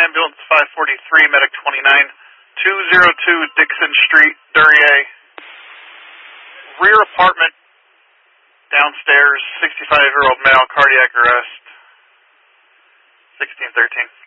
Ambulance 543, Medic 29, 202 Dixon Street, Duryea. Rear apartment, downstairs, 65-year-old male, cardiac arrest, 1613.